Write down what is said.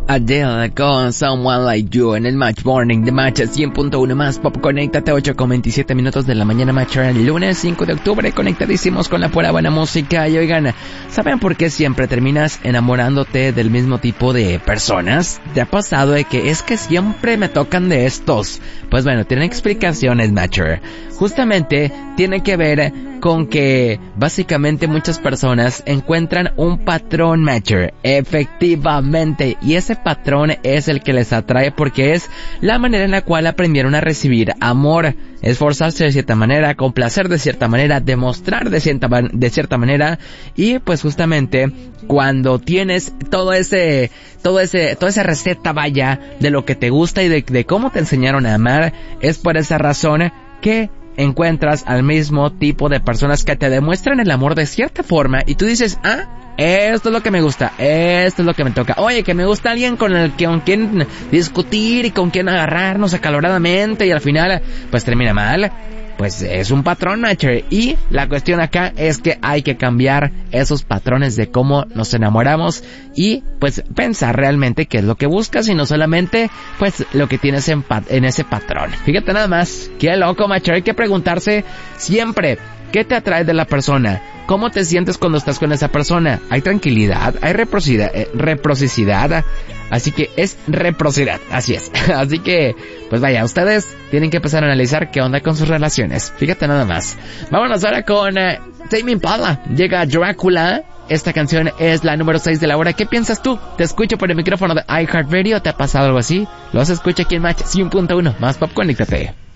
Adele con Someone Like You en el Match Morning de Match 100.1 más Pop. Conéctate 8:27 de la mañana, Match, el lunes 5 de octubre, conectadísimos con la pura buena música. Y oigan, ¿saben por qué siempre terminas enamorándote del mismo tipo de personas? ¿Te ha pasado de que es que siempre me tocan de estos? Pues bueno, tienen explicaciones, Matcher. Justamente tiene que ver con que básicamente muchas personas encuentran un patrón, Matcher. Efectivamente, y ese patrón es el que les atrae porque es la manera en la cual aprendieron a recibir amor, esforzarse de cierta manera, complacer de cierta manera, demostrar de cierta manera. Y pues justamente cuando tienes toda esa receta, vaya, de lo que te gusta y de cómo te enseñaron a amar, es por esa razón que encuentras al mismo tipo de personas que te demuestran el amor de cierta forma y tú dices, esto es lo que me gusta, esto es lo que me toca. Oye, que me gusta alguien con quien discutir y con quien agarrarnos acaloradamente y al final pues termina mal. Pues es un patrón, Matcher, y la cuestión acá es que hay que cambiar esos patrones de cómo nos enamoramos y pues pensar realmente qué es lo que buscas y no solamente pues lo que tienes en ese patrón. Fíjate nada más, qué loco, Matcher. Hay que preguntarse siempre qué te atrae de la persona, cómo te sientes cuando estás con esa persona. Hay tranquilidad, hay reciprocidad, así que es reciprocidad, así es. Así que pues vaya, ustedes tienen que empezar a analizar qué onda con sus relaciones. Fíjate nada más. Vámonos ahora con Tame Impala. Llega Drácula. Esta canción es la número 6 de la hora. ¿Qué piensas tú? Te escucho por el micrófono de iHeartRadio. ¿Te ha pasado algo así? Los escucho aquí en Match 100.1 más Pop. Conéctate.